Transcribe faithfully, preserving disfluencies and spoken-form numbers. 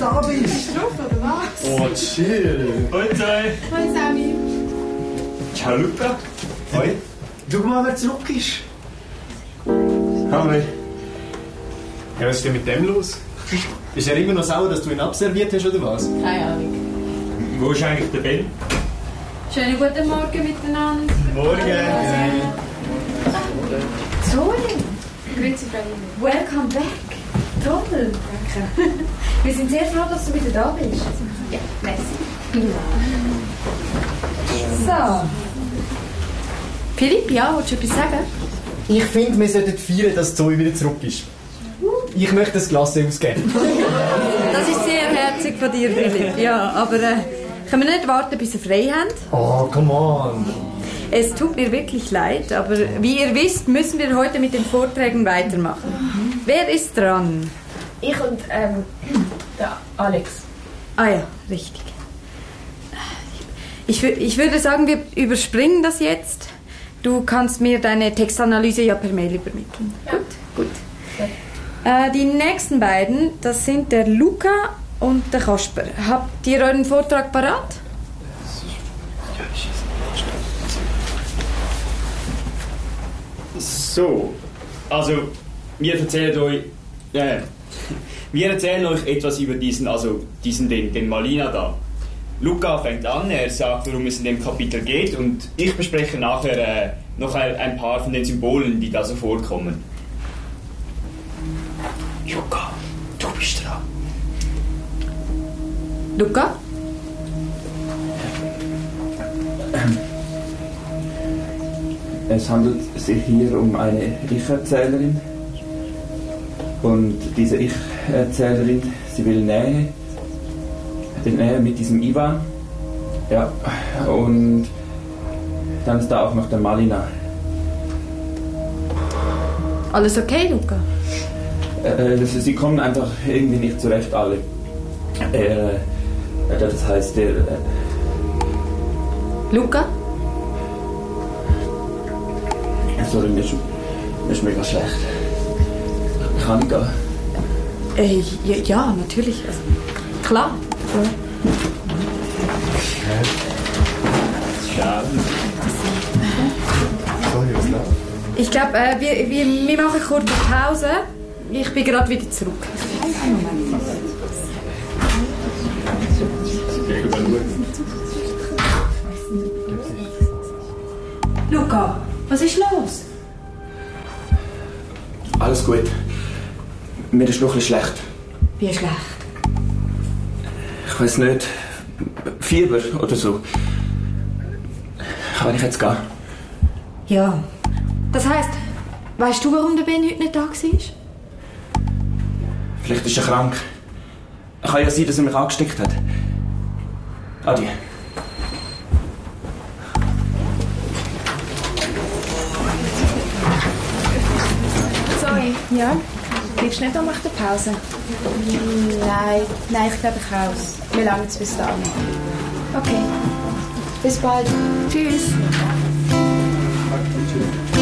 da bist. Bist du drauf, oder was? Oh, chill. Hoi, Zoi. Hoi, Sammy. Ciao, Luca. Hoi. Schau mal, wer zurück ist. Hallo. Ja, was ist denn mit dem los? Ist er immer noch sauer, dass du ihn abserviert hast, oder was? Keine Ahnung. Wo ist eigentlich der Ben? Schönen guten Morgen miteinander. Morgen. Zoe, Grüezi, Frau Hine. welcome back. Toll. Danke. Wir sind sehr froh, dass du wieder da bist. Ja, merci. So. Philipp, ja, willst du etwas sagen? Ich finde, wir sollten feiern, dass Zoe wieder zurück ist. Ich möchte das Glas ausgeben. Das ist sehr herzig von dir, Philipp. Ja, aber äh, können wir nicht warten, bis wir frei haben? Oh, come on. Es tut mir wirklich leid, aber wie ihr wisst, müssen wir heute mit den Vorträgen weitermachen. Mhm. Wer ist dran? Ich und ähm, der Alex. Ah ja, richtig. Ich, wür- ich würde sagen, wir überspringen das jetzt. Du kannst mir deine Textanalyse ja per Mail übermitteln. Ja. Gut, gut. Äh, die nächsten beiden, das sind der Luca und der Kasper. Habt ihr euren Vortrag parat? So, also, wir erzählen euch... Äh, wir erzählen euch etwas über diesen, also diesen, den, den Malina da. Luca fängt an, er sagt, worum es in dem Kapitel geht, und ich bespreche nachher äh, noch ein, ein paar von den Symbolen, die da so vorkommen. Luca, du bist dran. Luca? Es handelt sich hier um eine Ich-Erzählerin. Und diese Ich-Erzählerin, sie will Nähe. Nähe mit diesem Ivan. Ja. Und dann ist da auch noch der Malina. Alles okay, Luca? Äh, das, sie kommen einfach irgendwie nicht zurecht, alle. Äh, das heißt, der... Äh, Luca? Sorry, mir ist, mir ist mega schlecht. Kann ich gehen? Äh, ja, ja, natürlich. Also, klar. Ja. Schade. Sorry, was läuft? Ich glaube, äh, wir, wir, wir machen kurz eine Pause. Ich bin gerade wieder zurück. Luca, was ist los? Alles gut. Mir ist noch ein bisschen schlecht. Wie schlecht? Ich weiß nicht. Fieber oder so. Kann ich jetzt gehen? Ja. Das heisst, weißt du, warum der Ben heute nicht da war? Vielleicht ist er krank. Kann ja sein, dass er mich angesteckt hat. Adi. Sorry. Ja? Bleibst du nicht noch nach der Pause? Nein, nein, ich glaube ich raus. Mir langt es bis dann. Okay. Bis bald. Tschüss. Tschüss.